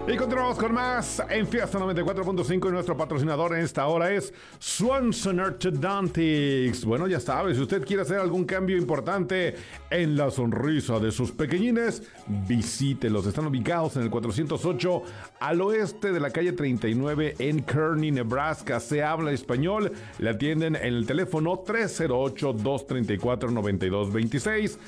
Y continuamos con más en Fiesta 94.5 y nuestro patrocinador en esta hora es Swanson Orthodontics. Bueno, ya sabe, si usted quiere hacer algún cambio importante en la sonrisa de sus pequeñines, visítelos. Están ubicados en el 408 al oeste de la calle 39 en Kearney, Nebraska. Se habla español. Le atienden en el teléfono 308-234-9226.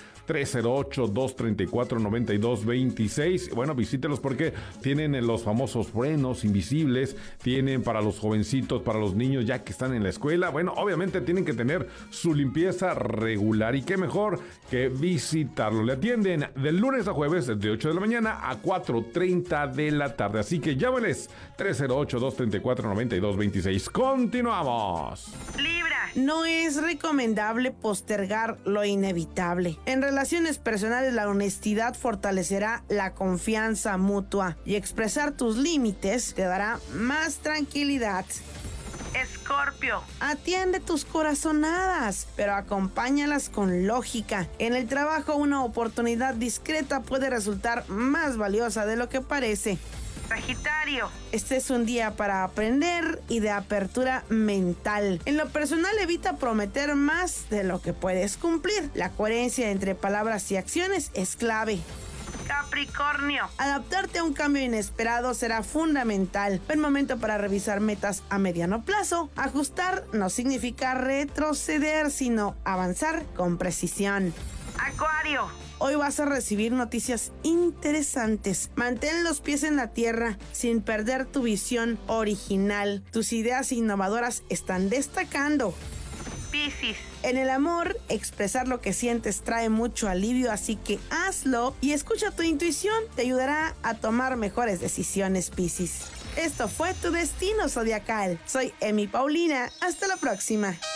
308-234-9226. Bueno, visítelos porque tienen los famosos frenos invisibles, tienen para los jovencitos, para los niños ya que están en la escuela. Bueno, obviamente tienen que tener su limpieza regular y qué mejor que visitarlo. Le atienden de lunes a jueves de 8 de la mañana a 4:30 de la tarde. Así que llámenles 308-234-9226. Continuamos. Libra. No es recomendable postergar lo inevitable. En relaciones personales, la honestidad fortalecerá la confianza mutua y expresar tus límites te dará más tranquilidad. Escorpio. Atiende tus corazonadas, pero acompáñalas con lógica. En el trabajo, una oportunidad discreta puede resultar más valiosa de lo que parece. Sagitario. Este es un día para aprender y de apertura mental. En lo personal, evita prometer más de lo que puedes cumplir. La coherencia entre palabras y acciones es clave. Capricornio. Adaptarte a un cambio inesperado será fundamental. Buen momento para revisar metas a mediano plazo. Ajustar no significa retroceder, sino avanzar con precisión. Acuario. Hoy vas a recibir noticias interesantes. Mantén los pies en la tierra sin perder tu visión original. Tus ideas innovadoras están destacando. Piscis. En el amor, expresar lo que sientes trae mucho alivio, así que hazlo y escucha tu intuición. Te ayudará a tomar mejores decisiones, Piscis. Esto fue Tu Destino Zodiacal. Soy Emi Paulina. Hasta la próxima.